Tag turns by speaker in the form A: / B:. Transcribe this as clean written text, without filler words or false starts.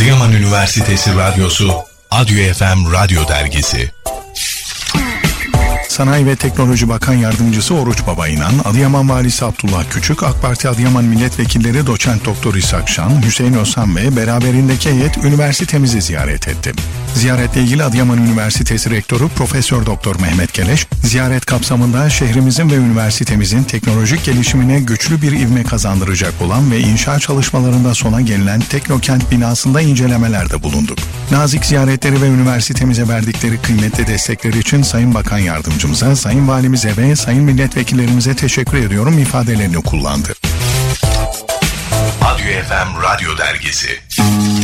A: Adıyaman Üniversitesi Radyosu, Adyo FM Radyo Dergisi. Sanayi ve Teknoloji Bakan Yardımcısı Oruç Babainan, Adıyaman Valisi Abdullah Küçük, AK Parti Adıyaman Milletvekilleri Doçent Doktor İshak Şan, Hüseyin Özhan ve beraberindeki heyet üniversitemizi ziyaret etti. Ziyaretle ilgili Adıyaman Üniversitesi Rektörü Profesör Doktor Mehmet Keleş, ziyaret kapsamında şehrimizin ve üniversitemizin teknolojik gelişimine güçlü bir ivme kazandıracak olan ve inşaat çalışmalarında sona gelinen Teknokent binasında incelemelerde bulunduk. Nazik ziyaretleri ve üniversitemize verdikleri kıymetli destekleri için Sayın Bakan Yardımcımıza, Sayın Valimize ve Sayın Milletvekillerimize teşekkür ediyorum ifadelerini kullandı. Adyo FM Radyo Dergisi.